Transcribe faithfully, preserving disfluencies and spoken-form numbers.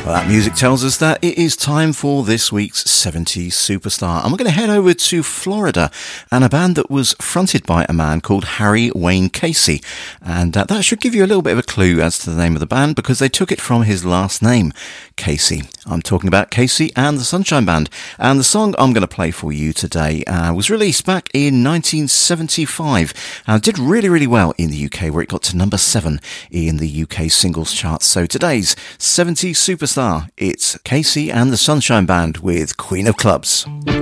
Well, that music tells us that it is time for this week's seventies Superstar. And we're going to head over to Florida and a band that was fronted by a man called Harry Wayne Casey. And uh, that should give you a little bit of a clue as to the name of the band because they took it from his last name, Casey. I'm talking about Casey and the Sunshine Band. And the song I'm going to play for you today uh, was released back in nineteen seventy-five and did really, really well in the U K, where it got to number seven in the U K singles charts. So today's seventies Superstar, it's Casey and the Sunshine Band with Queen of Clubs.